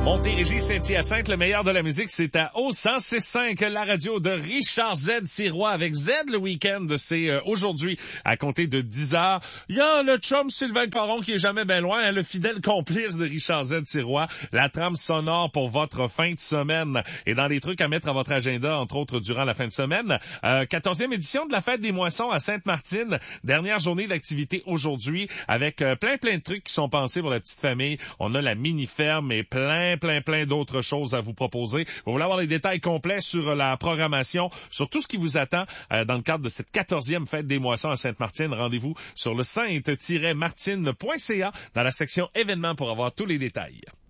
Montérégie, Saint-Hyacinthe, le meilleur de la musique, c'est à O106.5, la radio de Richard Z. Sirois avec Z le week-end. C'est aujourd'hui, à compter de 10h. Il y a le chum Sylvain Caron qui est jamais bien loin, hein, le fidèle complice de Richard Z. Sirois. La trame sonore pour votre fin de semaine. Et dans les trucs à mettre à votre agenda, entre autres, durant la fin de semaine, 14e édition de la fête des moissons à Sainte-Martine. Dernière journée d'activité aujourd'hui avec plein de trucs qui sont pensés pour la petite famille. On a la mini-ferme et plein d'autres choses à vous proposer. Vous voulez avoir les détails complets sur la programmation, sur tout ce qui vous attend dans le cadre de cette 14e fête des moissons à Sainte-Martine. Rendez-vous sur le sainte-martine.ca dans la section événements pour avoir tous les détails.